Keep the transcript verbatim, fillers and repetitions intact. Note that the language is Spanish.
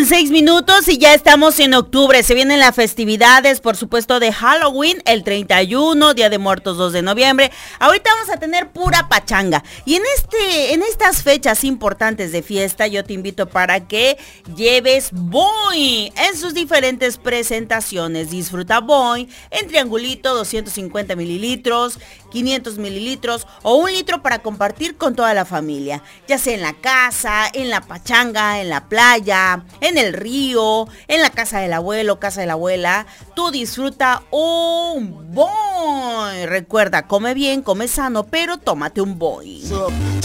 seis minutos y ya estamos en octubre. Se vienen las festividades, por supuesto, de Halloween, el treinta y uno, Día de Muertos, dos de noviembre. Ahorita vamos a tener pura pachanga. Y en este, en estas fechas importantes de fiesta, yo te invito para que lleves Boing en sus diferentes presentaciones. Disfruta Boing en triangulito, doscientos cincuenta mililitros, quinientos mililitros o un litro para compartir con toda la familia. Ya sea en la casa, en la pachanga, en la playa, en el río, en la casa del abuelo, casa de la abuela. Tú disfruta un Boing. Recuerda, come bien, come sano, pero tómate un Boing.